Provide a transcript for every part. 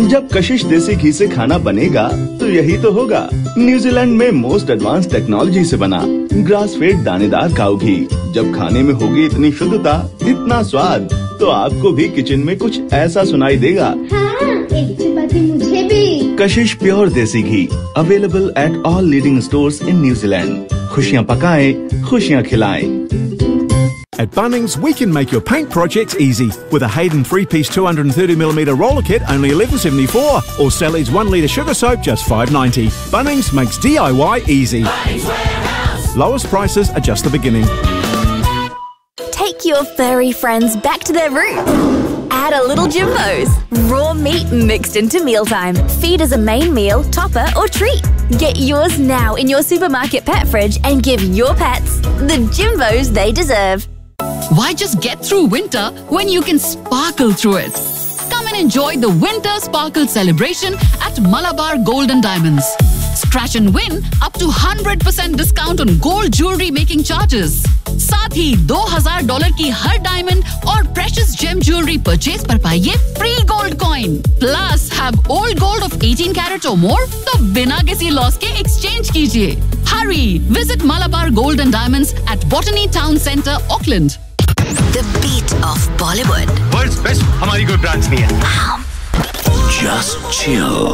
जब कशिश देसी घी से खाना बनेगा तो यही तो होगा। न्यूजीलैंड में मोस्ट एडवांस टेक्नोलॉजी से बना ग्रास फेड दानेदार काऊ घी। जब खाने में होगी इतनी शुद्धता, इतना स्वाद, तो आपको भी किचन में कुछ ऐसा सुनाई देगा। हाँ, एक चपाती मुझे भी। कशिश प्योर देसी घी available at all leading stores in New Zealand. खुशियाँ पकाएं, खुशियाँ खिलाएं। At Bunnings, we can make your paint projects easy with a Hayden 3-piece 230mm roller kit only $11.74 or Sally's 1 litre sugar soap just $5.90. Bunnings makes DIY easy. Lowest prices are just the beginning. Take your furry friends back to their room. Add a little Jimbos. Raw meat mixed into mealtime. Feed as a main meal, topper or treat. Get yours now in your supermarket pet fridge and give your pets the Jimbos they deserve. Why just get through winter when you can sparkle through it? Come and enjoy the Winter Sparkle celebration at Malabar Gold and Diamonds. Scratch and win up to 100% discount on gold jewelry making charges. साथ ही $2000 की हर diamond और precious GeM jewellery purchase पर पाइए free gold coin. Plus have old gold of 18 carat और मोर तो बिना किसी loss के एक्सचेंज कीजिए। Hurry! Visit Malabar Gold and Diamonds at Botany Town Centre, Auckland. The beat of Bollywood. World's best हमारी कोई ब्रांच नहीं है। Just chill.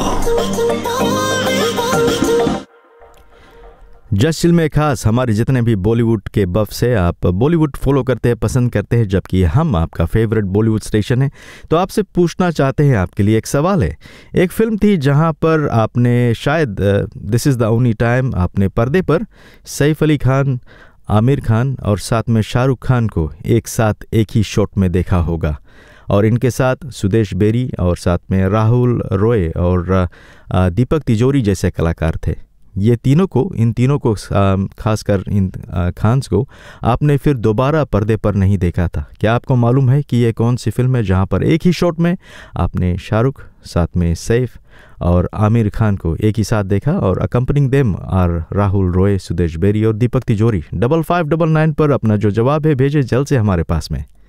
जस्ट चिल में खास हमारे जितने भी बॉलीवुड के बफ्स है, आप बॉलीवुड फॉलो करते हैं, पसंद करते हैं, जबकि हम आपका फेवरेट बॉलीवुड स्टेशन है, तो आपसे पूछना चाहते हैं, आपके लिए एक सवाल है। एक फिल्म थी जहां पर आपने शायद this is the only time आपने पर्दे पर सैफ अली खान, आमिर खान और साथ में शाहरुख खान को एक साथ एक ही शॉट में देखा होगा, और इनके साथ सुदेश बेरी और साथ में राहुल रॉय और दीपक तिजोरी जैसे कलाकार थे। इन तीनों को खासकर इन खान्स को आपने फिर दोबारा पर्दे पर नहीं देखा था। क्या आपको मालूम है कि ये कौन सी फिल्म है जहां पर एक ही शॉट में आपने शाहरुख, साथ में सैफ और आमिर खान को एक ही साथ देखा, और accompanying them are Rahul Roy, Sudesh berry और दीपक तिजोरी। 5599 पर अपना जो जवाब है भेजे जल्द से हमारे पास में।